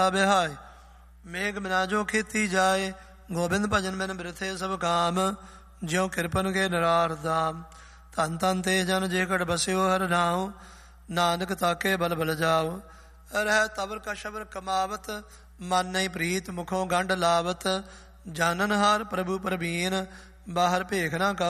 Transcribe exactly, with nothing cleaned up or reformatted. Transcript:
ਬਿਹਾਏ ਮੇਘ ਬਿਨਾ ਜੋ ਖੇਤੀ ਜਾਏ। ਗੋਬਿੰਦ ਭਜਨ ਬਿਨ ਬਿਰਥੇ ਸਭ ਕਾਮ, ਜਿਉ ਕਿਰਪਨ ਕੇ ਨਿਰਾਰ ਦਾਮ। ਧਨ ਧਨ ਤੇ ਜਨ ਜੇ ਘਟ ਬਸਿਓ ਹਰ ਨਾਉ, ਨਾਨਕ ਤਾਕੇ ਬਲ ਬਲ ਜਾਓ। ਰਹਿ ਤਬਰ ਕਸ਼ਬਰ ਕਮਾਵਤ, ਮਨ ਨਹੀਂ ਪ੍ਰੀਤ ਮੁਖੋਂ ਗੰਢ ਲਾਵਤ। ਜਾਨਨ ਹਾਰ ਪ੍ਰਭੂ ਪ੍ਰਬੀਨ, ਬਾਹਰ ਭੇਖ ਨਾ